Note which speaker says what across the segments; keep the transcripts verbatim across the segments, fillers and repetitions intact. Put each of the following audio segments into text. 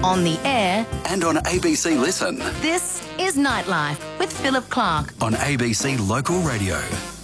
Speaker 1: on the air,
Speaker 2: and on A B C Listen.
Speaker 1: this is Nightlife with Philip Clark.
Speaker 2: On A B C Local Radio.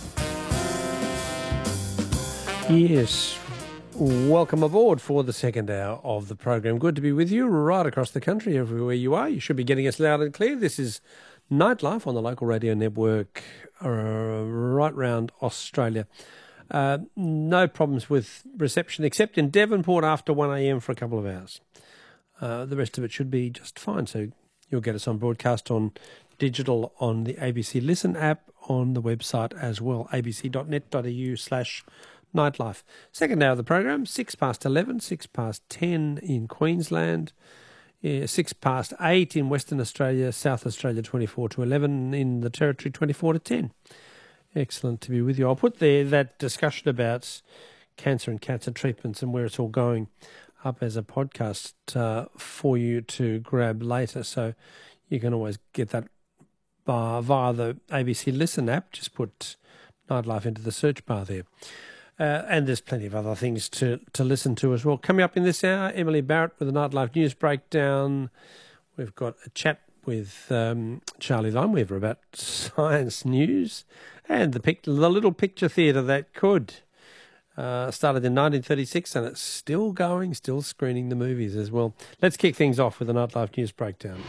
Speaker 3: Yes, welcome aboard for the second hour of the program. Good to be with you right across the country, everywhere you are. You should be getting us loud and clear. This is Nightlife on the Local Radio Network uh, right round Australia. Uh, no problems with reception except in Devonport after one a m for a couple of hours. Uh, the rest of it should be just fine. So you'll get us on broadcast on digital on the A B C Listen app, on the website as well, abc.net.au slash nightlife. Second hour of the program, six past eleven, six past ten in Queensland, yeah, six past eight in Western Australia, South Australia twenty-four to eleven, in the Territory twenty-four to ten. Excellent to be with you. I'll put there that discussion about cancer and cancer treatments and where it's all going up as a podcast uh, for you to grab later. So you can always get that bar via the A B C Listen app. Just put Nightlife into the search bar there. Uh, and there's plenty of other things to, to listen to as well. Coming up in this hour, Emily Barrett with the Nightlife News Breakdown. We've got a chat with um, Charlie Limeweaver about science news and the, pic- the little picture theatre that could. Uh, started in nineteen thirty-six and it's still going, still screening the movies as well. Let's kick things off with the Nightlife News Breakdown.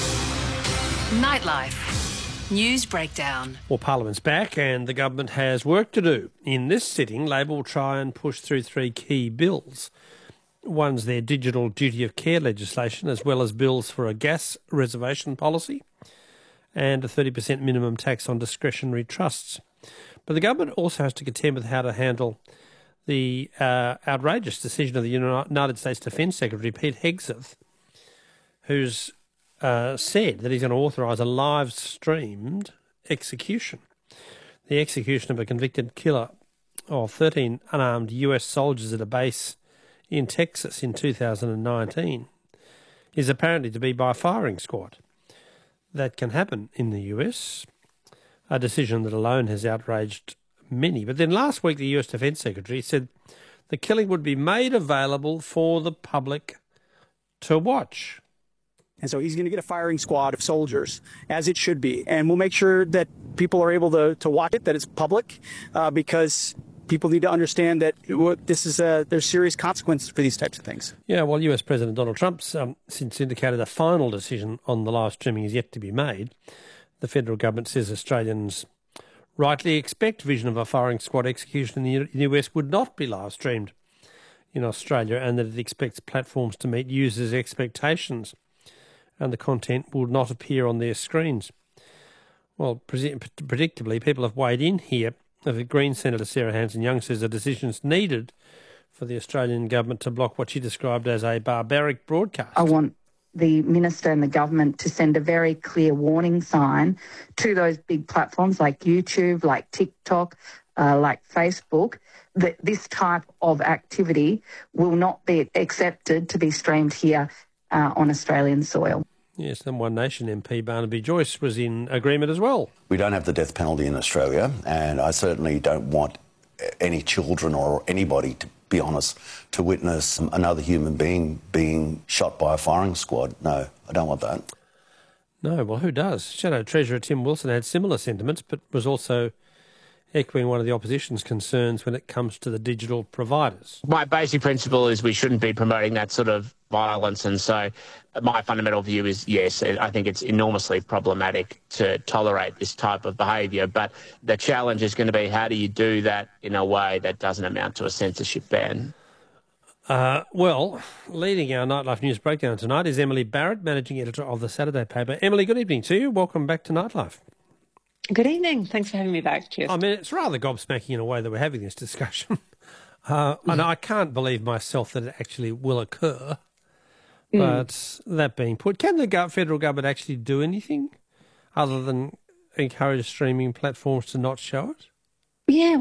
Speaker 1: Nightlife News Breakdown.
Speaker 3: Well, Parliament's back and the government has work to do. In this sitting, Labor will try and push through three key bills. One's their digital duty of care legislation, as well as bills for a gas reservation policy and a thirty percent minimum tax on discretionary trusts. But the government also has to contend with how to handle the uh, outrageous decision of the United States Defence Secretary, Pete Hegseth, who's uh, said that he's going to authorise a live-streamed execution. The execution of a convicted killer of thirteen unarmed U S soldiers at a base in Texas in two thousand nineteen is apparently to be by firing squad. That can happen in the U S, a decision that alone has outraged many. But then last week the U S Defence Secretary said the killing would be made available for the public to watch.
Speaker 4: And so he's going to get a firing squad of soldiers, as it should be. And we'll make sure that people are able to, to watch it, that it's public, uh, because people need to understand that this is a, there's serious consequences for these types of things.
Speaker 3: Yeah, well, U S President Donald Trump's um, since indicated a final decision on the live streaming is yet to be made. The federal government says Australians rightly expect vision of a firing squad execution in the U S would not be live streamed in Australia, and that it expects platforms to meet users' expectations and the content will not appear on their screens. Well, predictably, people have weighed in here. The Green Senator Sarah Hanson-Young says a decision is needed for the Australian government to block what she described as a barbaric broadcast.
Speaker 5: I want the minister and the government to send a very clear warning sign to those big platforms like YouTube, like TikTok, uh, like Facebook, that this type of activity will not be accepted to be streamed here uh, on Australian soil.
Speaker 3: Yes, and One Nation M P Barnaby Joyce was in agreement as well.
Speaker 6: We don't have the death penalty in Australia, and I certainly don't want any children or anybody, to be honest, to witness another human being being shot by a firing squad. No, I don't want that.
Speaker 3: No, well, who does? Shadow Treasurer Tim Wilson had similar sentiments, but was also echoing one of the opposition's concerns when it comes to the digital providers.
Speaker 7: My basic principle is we shouldn't be promoting that sort of violence, and so my fundamental view is, yes, I think it's enormously problematic to tolerate this type of behaviour, but the challenge is going to be how do you do that in a way that doesn't amount to a censorship ban?
Speaker 3: Uh, well, leading our Nightlife News Breakdown tonight is Emily Barrett, Managing Editor of the Saturday paper. Emily, good evening to you. Welcome back to Nightlife.
Speaker 8: Good evening. Thanks for having me back. Cheers.
Speaker 3: I mean, it's rather gobsmacking in a way that we're having this discussion. Uh, and I can't believe myself that it actually will occur. But mm. that being put, can the federal government actually do anything other than encourage streaming platforms to not show it?
Speaker 8: Yeah.